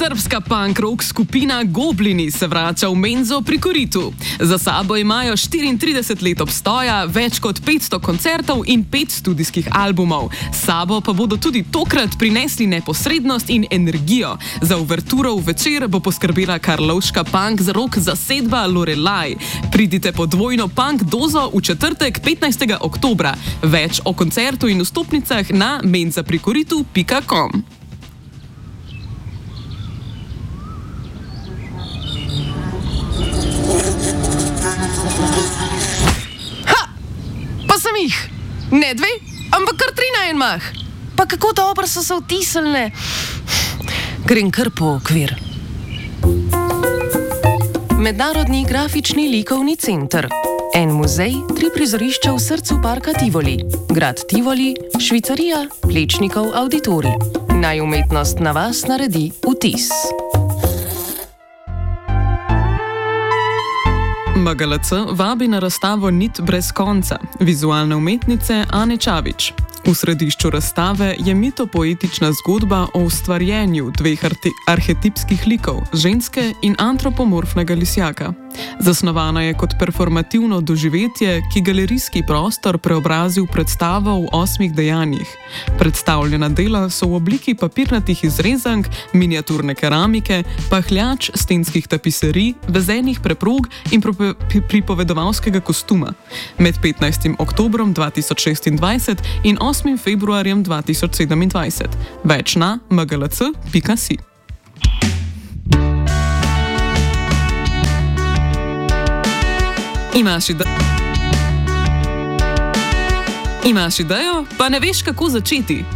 Srbska punk rock skupina Goblini se vrača v Menzo pri Koritu. Za sabo imajo 34 let obstoja, več kot 500 koncertov in 5 studijskih albumov. S sabo pa bodo tudi tokrat prinesli neposrednost in energijo. Za uverturo v večer bo poskrbela karlovška punk rock zasedba Lorelai. Pridite po dvojno punk dozo v četrtek 15. oktobra. Več o koncertu in vstopnicah na menzaprikoritu.com. Pa sem jih! Ne dve, ampak kar 3 na en mah. Pa kako dobro so se vtisnile. Grem kar po okvir. Mednarodni grafični likovni center. En muzej, 3 prizorišča v srcu parka Tivoli. Grad Tivoli, Švicarija, Plečnikov auditorij. Naj umetnost na vas naredi vtis. MGLC vabi na razstavo Nit brez konca vizualne umetnice Ane Čavič. V središču razstave je mitopoetična zgodba o ustvarjenju 2 arhetipskih likov, ženske in antropomorfnega lisjaka. Zasnovana je kot performativno doživetje, ki galerijski prostor preobrazi v predstavo v 8 dejanjih. Predstavljena dela so v obliki papirnatih izrezank, miniaturne keramike, pahljač, stenskih tapiserij, vezenih preprog in pripovedovalskega kostuma. Med 15. oktobrom 2026 in 8. februarjem 2027. Več na mglc.si. Imaš idejo, pa ne veš, kako začeti?